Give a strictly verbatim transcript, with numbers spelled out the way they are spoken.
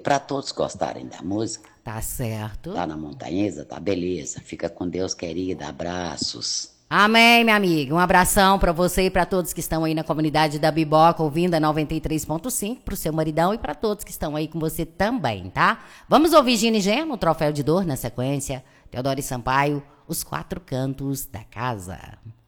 para todos gostarem da música. Tá certo. Tá na Montanhesa, tá beleza. Fica com Deus, querida. Abraços. Amém, minha amiga. Um abração pra você e pra todos que estão aí na comunidade da Biboca, ouvindo a noventa e três ponto cinco, pro seu maridão e pra todos que estão aí com você também, tá? Vamos ouvir Gina e Geno, Troféu de Dor, na sequência. Teodoro e Sampaio, Os Quatro Cantos da Casa.